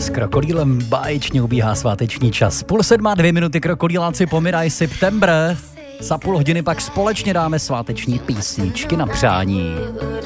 s Krokodýlem báječně ubíhá sváteční čas. 6:30, 2 minuty, krokodýláci pomírají September. Za půl hodiny pak společně dáme sváteční písničky na přání.